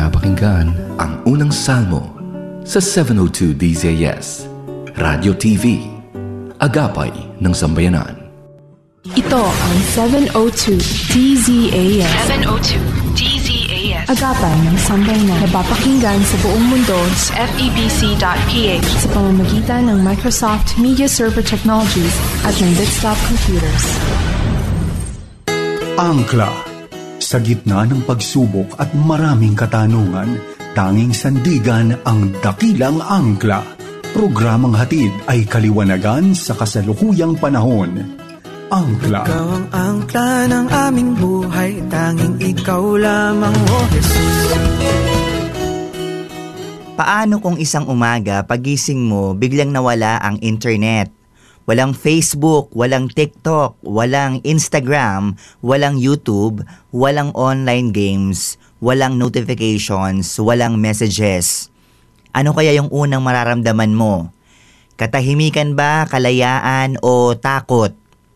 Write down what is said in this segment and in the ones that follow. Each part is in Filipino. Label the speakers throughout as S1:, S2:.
S1: pinapakinggan ang unang salmo sa 702 DZAS, Radio TV, Agapay ng Sambayanan.
S2: Ito ang 702 DZAS.
S3: 702 DZAS.
S2: Agapay ng Sambayanan. Napapakinggan sa buong mundo
S3: sa FEBC.ph
S2: sa pamamagitan ng Microsoft Media Server Technologies at ng Desktop Computers.
S4: Angkla. Sa gitna ng pagsubok at maraming katanungan, tanging sandigan ang dakilang angkla. Programang hatid ay kaliwanagan sa kasalukuyang panahon. Angkla.
S5: Ikaw ang angkla ng aming buhay, tanging ikaw lamang, O Jesus.
S6: Paano kung isang umaga, pagising mo, biglang nawala ang internet? Walang Facebook, walang TikTok, walang Instagram, walang YouTube, walang online games, walang notifications, walang messages. Ano kaya yung unang mararamdaman mo? Katahimikan ba, kalayaan o takot?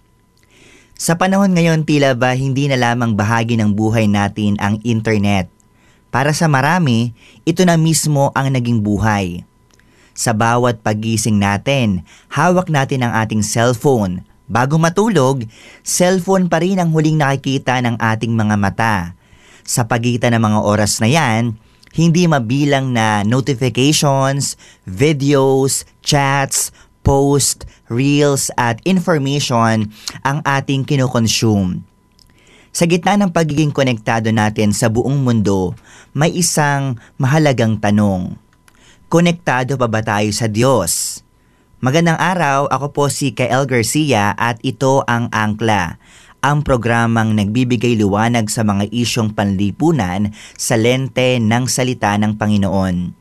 S6: Sa panahon ngayon, tila ba hindi na lamang bahagi ng buhay natin ang internet? Para sa marami, ito na mismo ang naging buhay. Sa bawat pagising natin, hawak natin ang ating cellphone. Bago matulog, cellphone pa rin ang huling nakikita ng ating mga mata. Sa pagitan ng mga oras na yan, hindi mabilang na notifications, videos, chats, post, reels at information ang ating kinokonsume. Sa gitna ng pagiging konektado natin sa buong mundo, may isang mahalagang tanong. Konektado pa ba tayo sa Diyos? Magandang araw, ako po si Kael Garcia at ito ang Angkla, ang programang nagbibigay liwanag sa mga isyong panlipunan sa lente ng salita ng Panginoon.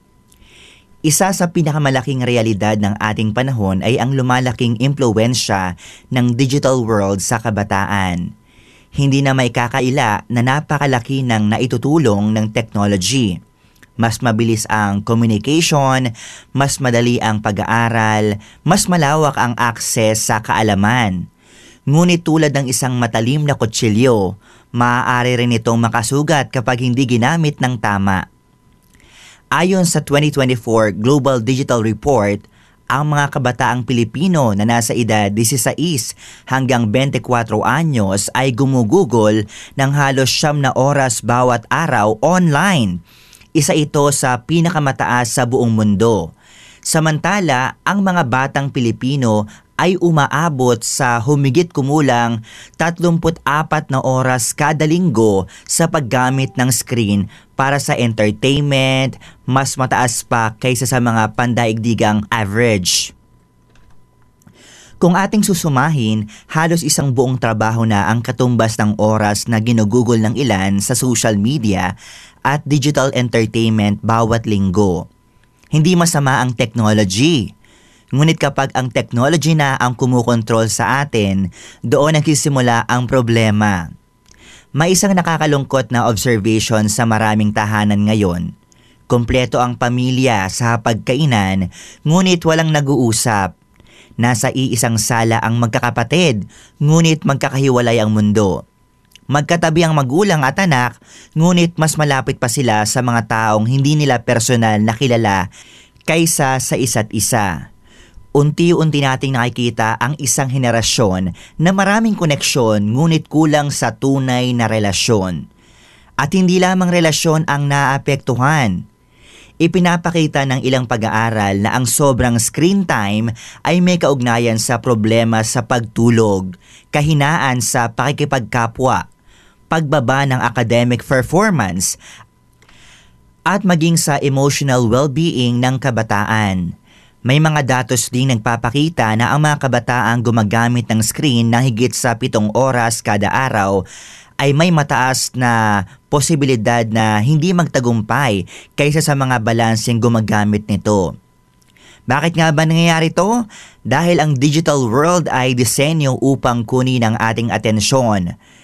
S6: Isa sa pinakamalaking realidad ng ating panahon ay ang lumalaking impluwensya ng digital world sa kabataan. Hindi na may kakaila na napakalaki ng naitutulong ng technology. Mas mabilis ang communication, mas madali ang pag-aaral, mas malawak ang access sa kaalaman. Ngunit tulad ng isang matalim na kutsilyo, maaari rin itong makasugat kapag hindi ginamit ng tama. Ayon sa 2024 Global Digital Report, ang mga kabataang Pilipino na nasa edad 16 hanggang 24 anyos ay gumugugol ng halos 9 na oras bawat araw online. Isa ito sa pinakamataas sa buong mundo. Samantala, ang mga batang Pilipino ay umaabot sa humigit kumulang 34 na oras kada linggo sa paggamit ng screen para sa entertainment, mas mataas pa kaysa sa mga pandaigdigang average. Kung ating susumahin, halos isang buong trabaho na ang katumbas ng oras na ginugugol ng ilan sa social media at digital entertainment bawat linggo. Hindi masama ang technology. Ngunit kapag ang technology na ang kumukontrol sa atin, doon nagsisimula ang problema. May isang nakakalungkot na observation sa maraming tahanan ngayon. Kompleto ang pamilya sa pagkainan, ngunit walang nag-uusap. Nasa iisang sala ang magkakapatid, ngunit magkakahiwalay ang mundo. Magkatabi ang magulang at anak, ngunit mas malapit pa sila sa mga taong hindi nila personal na kilala kaysa sa isa't isa. Unti-unti nating nakikita ang isang henerasyon na maraming koneksyon ngunit kulang sa tunay na relasyon. At hindi lamang relasyon ang naapektuhan. Ipinapakita ng ilang pag-aaral na ang sobrang screen time ay may kaugnayan sa problema sa pagtulog, kahinaan sa pakikipagkapwa, pagbaba ng academic performance, at maging sa emotional well-being ng kabataan. May mga datos ding nagpapakita na ang mga kabataang gumagamit ng screen ng higit sa 7 oras kada araw ay may mataas na posibilidad na hindi magtagumpay kaysa sa mga balanseng gumagamit nito. Bakit nga ba nangyayari ito? Dahil ang digital world ay disenyo upang kunin ang ating atensyon.